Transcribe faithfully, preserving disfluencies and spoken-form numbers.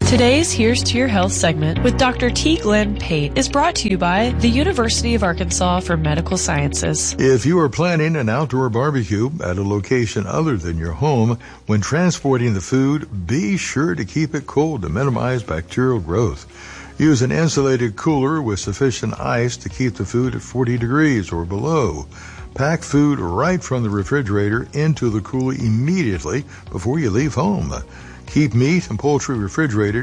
Today's Here's to Your Health segment with Doctor T. Glenn Pate is brought to you by the University of Arkansas for Medical Sciences. If you are planning an outdoor barbecue at a location other than your home, when transporting the food, be sure to keep it cold to minimize bacterial growth. Use an insulated cooler with sufficient ice to keep the food at forty degrees or below. Pack food right from the refrigerator into the cooler immediately before you leave home. Keep meat and poultry refrigerated